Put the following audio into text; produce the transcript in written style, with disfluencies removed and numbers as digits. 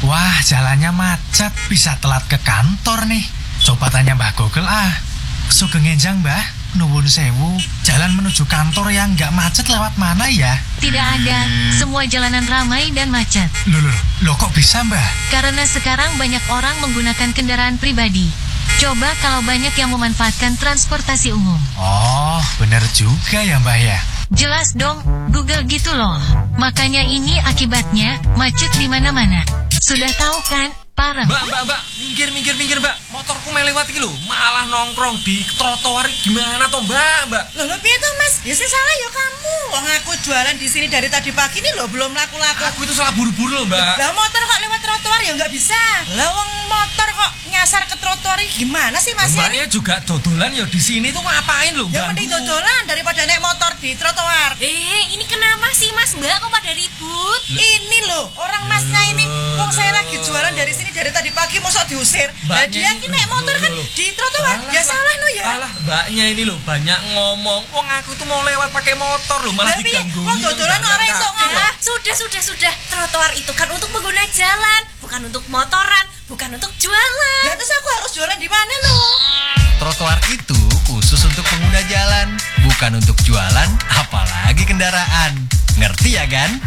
Wah, jalannya macet, bisa telat ke kantor nih. Coba tanya Mbah Google ah. Sugeng enjang Mbah, nuwun sewu. Jalan menuju kantor yang nggak macet lewat mana ya? Tidak ada, semua jalanan ramai dan macet. Loh kok bisa Mbah? Karena sekarang banyak orang menggunakan kendaraan pribadi. Coba kalau banyak yang memanfaatkan transportasi umum. Oh, bener juga ya Mbah ya. Jelas dong, Google gitu loh. Makanya ini akibatnya macet di mana-mana. Sudah tahu kan? Parah. Mbak, minggir mbak. Motorku melewati iki lho, malah nongkrong di trotoar gimana toh mbak? Loh, piye toh Mas? Ya sih salah ya kamu. Wong aku jualan di sini dari tadi pagi nih loh, belum laku-laku. Aku itu salah buru-buru loh mbak. Lah motor kok lewat trotoar ya nggak bisa. Lah wong motor kok nyasar ke trotoar ini gimana sih Mas? Mbaknya juga dodolan ya di sini tuh ngapain loh? Ya mending dodolan daripada naik motor di trotoar. Ini kenapa sih Mas Mbak kok pada ribut? Ini loh, orang Masnya ini. Wong saya lagi jualan dari sini dari tadi pagi mosok diusir. Lah dia ini naik motor kan di trotoar. Ya salah no ya. Alah, mbaknya ini loh banyak ngomong. Wong aku tuh mau lewat pakai motor loh, malah diganggu. Wong dodolan orang iso ngomong. Sudah. Trotoar itu kan untuk pengguna jalan, bukan untuk motoran, bukan untuk jualan. Ya terus aku harus jualan di mana loh? Trotoar itu khusus untuk pengguna jalan, bukan untuk jualan, apalagi kendaraan. Ngerti ya kan?